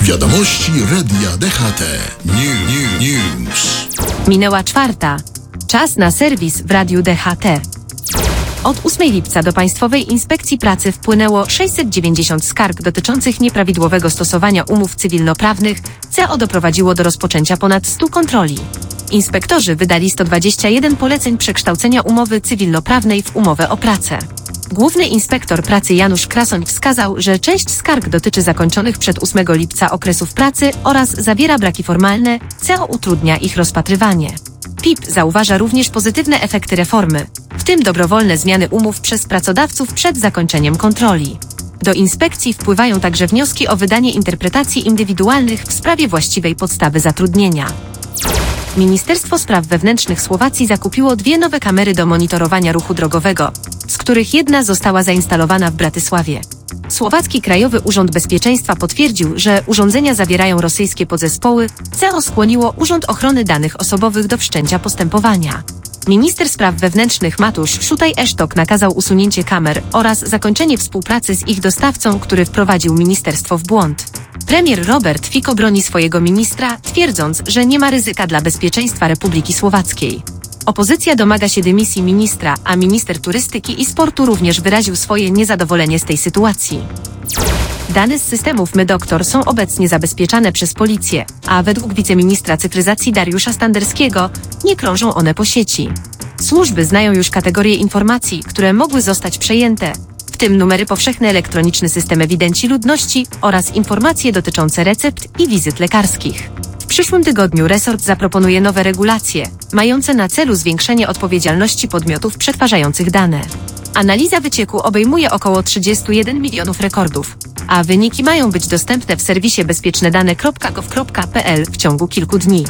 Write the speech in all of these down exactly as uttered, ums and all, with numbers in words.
Wiadomości Radia D H T. New, new, news. Minęła czwarta. Czas na serwis w Radiu D H T. Od ósmego lipca do Państwowej Inspekcji Pracy wpłynęło sześćset dziewięćdziesiąt skarg dotyczących nieprawidłowego stosowania umów cywilnoprawnych. C O doprowadziło do rozpoczęcia ponad stu kontroli. Inspektorzy wydali sto dwadzieścia jeden poleceń przekształcenia umowy cywilnoprawnej w umowę o pracę. Główny inspektor pracy Janusz Krasoń wskazał, że część skarg dotyczy zakończonych przed ósmego lipca okresów pracy oraz zawiera braki formalne. C O utrudnia ich rozpatrywanie. P I P zauważa również pozytywne efekty reformy, w tym dobrowolne zmiany umów przez pracodawców przed zakończeniem kontroli. Do inspekcji wpływają także wnioski o wydanie interpretacji indywidualnych w sprawie właściwej podstawy zatrudnienia. Ministerstwo Spraw Wewnętrznych Słowacji zakupiło dwie nowe kamery do monitorowania ruchu drogowego, z których jedna została zainstalowana w Bratysławie. Słowacki Krajowy Urząd Bezpieczeństwa potwierdził, że urządzenia zawierają rosyjskie podzespoły. C O skłoniło Urząd Ochrony Danych Osobowych do wszczęcia postępowania. Minister Spraw Wewnętrznych Matusz Szutaj-Esztok nakazał usunięcie kamer oraz zakończenie współpracy z ich dostawcą, który wprowadził ministerstwo w błąd. Premier Robert Fico broni swojego ministra, twierdząc, że nie ma ryzyka dla bezpieczeństwa Republiki Słowackiej. Opozycja domaga się dymisji ministra, a minister turystyki i sportu również wyraził swoje niezadowolenie z tej sytuacji. Dane z systemów MyDoktor są obecnie zabezpieczane przez policję, a według wiceministra cyfryzacji Dariusza Standerskiego nie krążą one po sieci. Służby znają już kategorie informacji, które mogły zostać przejęte, w tym numery powszechne, elektroniczny system ewidencji ludności oraz informacje dotyczące recept i wizyt lekarskich. W przyszłym tygodniu resort zaproponuje nowe regulacje, mające na celu zwiększenie odpowiedzialności podmiotów przetwarzających dane. Analiza wycieku obejmuje około trzydzieści jeden milionów rekordów, a wyniki mają być dostępne w serwisie bezpiecznedane kropka gov kropka p l w ciągu kilku dni.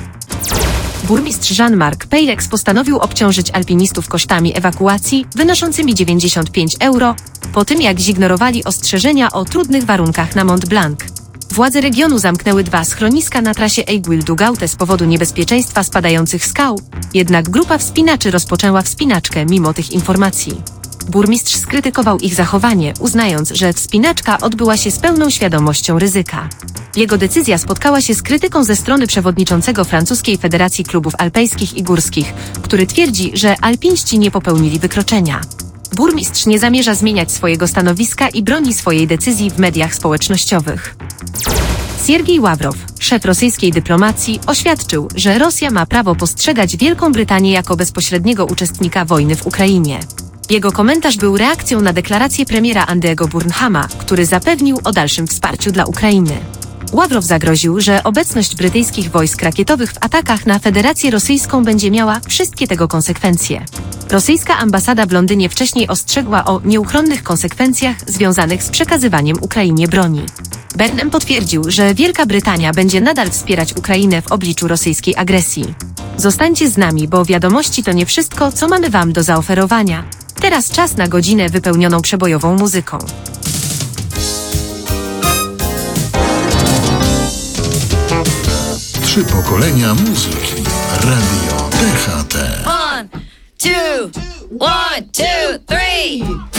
Burmistrz Jean-Marc Peyrex postanowił obciążyć alpinistów kosztami ewakuacji wynoszącymi dziewięćdziesiąt pięć euro, po tym jak zignorowali ostrzeżenia o trudnych warunkach na Mont Blanc. Władze regionu zamknęły dwa schroniska na trasie Aiguille du Gaute z powodu niebezpieczeństwa spadających skał, jednak grupa wspinaczy rozpoczęła wspinaczkę mimo tych informacji. Burmistrz skrytykował ich zachowanie, uznając, że wspinaczka odbyła się z pełną świadomością ryzyka. Jego decyzja spotkała się z krytyką ze strony przewodniczącego francuskiej Federacji Klubów Alpejskich i Górskich, który twierdzi, że alpiniści nie popełnili wykroczenia. Burmistrz nie zamierza zmieniać swojego stanowiska i broni swojej decyzji w mediach społecznościowych. Siergiej Ławrow, szef rosyjskiej dyplomacji, oświadczył, że Rosja ma prawo postrzegać Wielką Brytanię jako bezpośredniego uczestnika wojny w Ukrainie. Jego komentarz był reakcją na deklarację premiera Andy'ego Burnhama, który zapewnił o dalszym wsparciu dla Ukrainy. Ławrow zagroził, że obecność brytyjskich wojsk rakietowych w atakach na Federację Rosyjską będzie miała wszystkie tego konsekwencje. Rosyjska ambasada w Londynie wcześniej ostrzegła o nieuchronnych konsekwencjach związanych z przekazywaniem Ukrainie broni. Burnham potwierdził, że Wielka Brytania będzie nadal wspierać Ukrainę w obliczu rosyjskiej agresji. Zostańcie z nami, bo wiadomości to nie wszystko, co mamy wam do zaoferowania. Teraz czas na godzinę wypełnioną przebojową muzyką. Trzy pokolenia muzyki. Radio D H T. One, two, one, two, three.